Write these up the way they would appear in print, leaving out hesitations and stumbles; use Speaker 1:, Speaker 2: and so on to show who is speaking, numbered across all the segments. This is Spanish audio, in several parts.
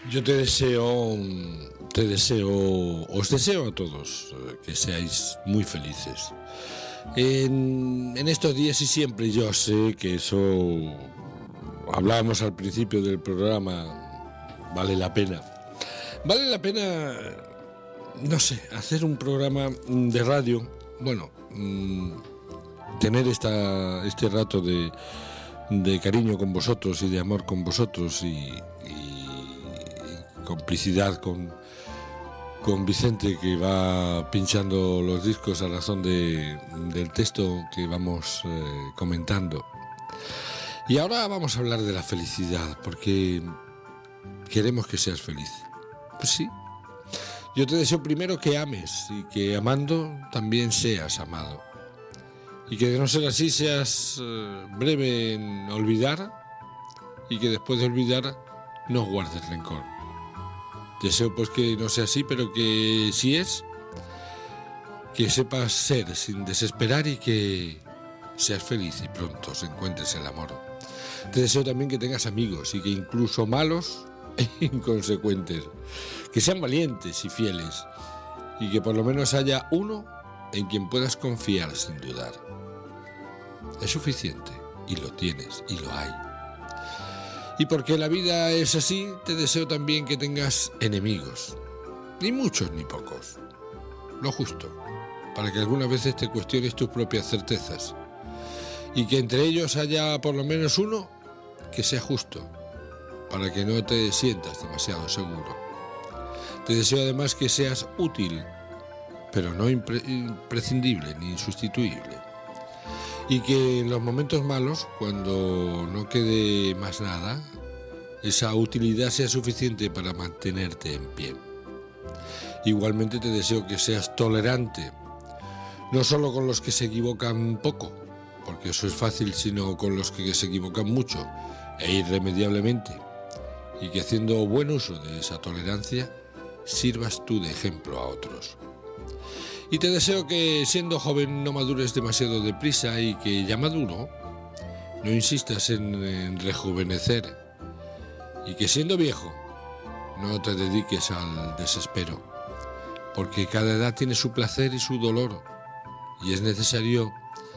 Speaker 1: Yo os deseo a todos que seáis muy felices. En estos días y siempre, yo sé que eso hablábamos al principio del programa, vale la pena. Vale la pena, no sé, hacer un programa de radio, bueno, tener este rato de cariño con vosotros y de amor con vosotros y complicidad con Vicente, que va pinchando los discos a razón del texto que vamos comentando. Y ahora vamos a hablar de la felicidad, porque queremos que seas feliz. Pues sí, yo te deseo primero que ames y que amando también seas amado. Y que de no ser así seas breve en olvidar y que después de olvidar no guardes rencor. Deseo pues que no sea así, pero que si es, que sepas ser sin desesperar y que seas feliz y pronto se encuentres el amor. Te deseo también que tengas amigos y que incluso malos e inconsecuentes, que sean valientes y fieles y que por lo menos haya uno en quien puedas confiar sin dudar. Es suficiente y lo tienes y lo hay. Y porque la vida es así, te deseo también que tengas enemigos, ni muchos ni pocos, lo justo, para que algunas veces te cuestiones tus propias certezas y que entre ellos haya por lo menos uno que sea justo, para que no te sientas demasiado seguro. Te deseo además que seas útil, pero no imprescindible ni insustituible, y que en los momentos malos, cuando no quede más nada, esa utilidad sea suficiente para mantenerte en pie. Igualmente te deseo que seas tolerante, no solo con los que se equivocan poco, porque eso es fácil, sino con los que se equivocan mucho e irremediablemente, y que haciendo buen uso de esa tolerancia sirvas tú de ejemplo a otros. Y te deseo que siendo joven no madures demasiado deprisa y que ya maduro no insistas en rejuvenecer, y que siendo viejo no te dediques al desespero, porque cada edad tiene su placer y su dolor y es necesario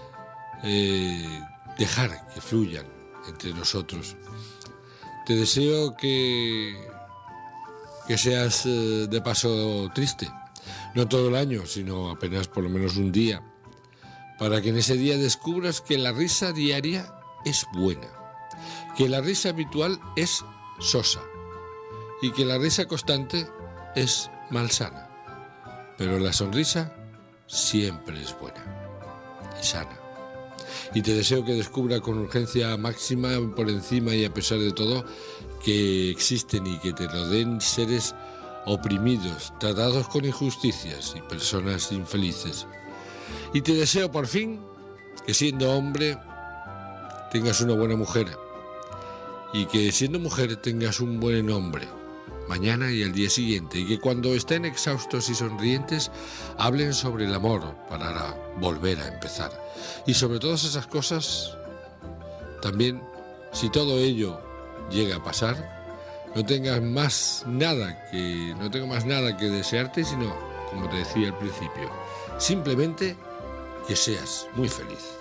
Speaker 1: dejar que fluyan entre nosotros. Te deseo que seas de paso triste, no todo el año, sino apenas por lo menos un día, para que en ese día descubras que la risa diaria es buena, que la risa habitual es sosa y que la risa constante es malsana, pero la sonrisa siempre es buena y sana. Y te deseo que descubra con urgencia máxima, por encima y a pesar de todo, que existen y que te rodeen seres oprimidos, tratados con injusticias y personas infelices. Y te deseo por fin que siendo hombre tengas una buena mujer y que siendo mujer tengas un buen hombre mañana y al día siguiente, y que cuando estén exhaustos y sonrientes hablen sobre el amor para volver a empezar. Y sobre todas esas cosas también, si todo ello llega a pasar, no tengo más nada que desearte, sino, como te decía al principio, simplemente que seas muy feliz.